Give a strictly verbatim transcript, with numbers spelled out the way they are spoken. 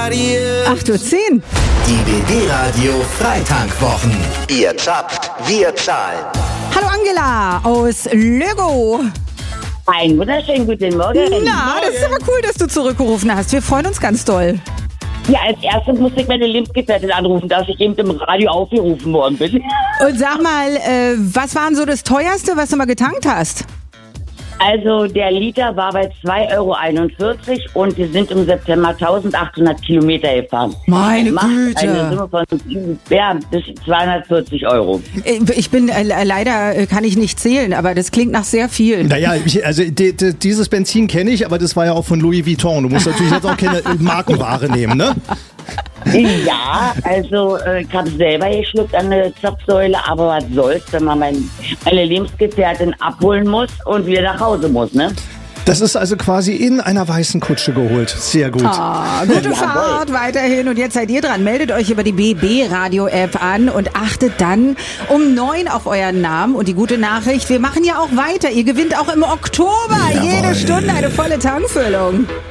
Radio. acht Uhr zehn. Die B B-Radio Freitankwwochen. Ihr zapft, wir zahlen. Hallo Angela aus Lögow. Einen wunderschönen guten Morgen. Na, das ist aber cool, dass du zurückgerufen hast. Wir freuen uns ganz doll. Ja, als erstes musste ich meine Lebensgefährtin anrufen, dass ich eben im Radio aufgerufen worden bin. Und sag mal, äh, was war denn so das Teuerste, was du mal getankt hast? Also der Liter war bei zwei Euro einundvierzig und wir sind im September eintausendachthundert Kilometer gefahren. Meine Macht Güte. eine Summe von ja, bis zweihundertvierzig Euro. Ich bin, äh, leider äh, kann ich nicht zählen, aber das klingt nach sehr viel. Naja, ich, also die, die, dieses Benzin kenne ich, aber das war ja auch von Louis Vuitton. Du musst natürlich jetzt auch keine Markenware nehmen, ne? Ja, also äh, ich habe selber geschluckt an der Zapfsäule, aber was soll's, wenn man mein, meine Lebensgefährtin abholen muss und wieder nach Hause muss, ne? Das ist also quasi in einer weißen Kutsche geholt. Sehr gut. Ah, gute Fahrt weiterhin. Und jetzt seid ihr dran. Meldet euch über die B B-Radio-App an und achtet dann um neun auf euren Namen. Und die gute Nachricht, wir machen ja auch weiter. Ihr gewinnt auch im Oktober Jawohl. jede Stunde eine volle Tankfüllung.